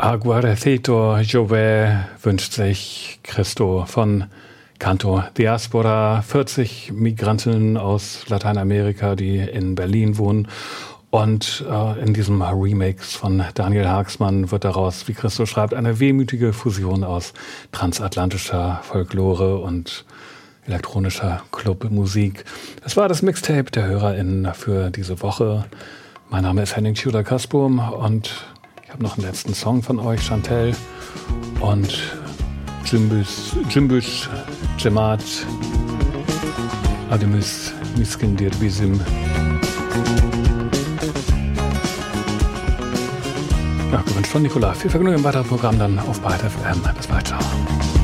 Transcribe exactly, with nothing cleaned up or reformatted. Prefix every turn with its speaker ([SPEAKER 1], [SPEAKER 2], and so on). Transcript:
[SPEAKER 1] Aguarecido Jove wünscht sich Christo von Canto Diaspora. vierzig Migranten aus Lateinamerika, die in Berlin wohnen. Und äh, in diesem Remix von Daniel Haagsmann wird daraus, wie Christo schreibt, eine wehmütige Fusion aus transatlantischer Folklore und elektronischer Clubmusik. Das war das Mixtape der HörerInnen für diese Woche. Mein Name ist Henning Tschüler-Kasbum und ich habe noch einen letzten Song von euch, Chantel und Jimbus, Jimbus, Jemat, Ademus, Miskindir Bizim. Ja, gewünscht von Nicola. Viel Vergnügen im weiteren Programm dann auf Byte F M. Bis bald, ciao.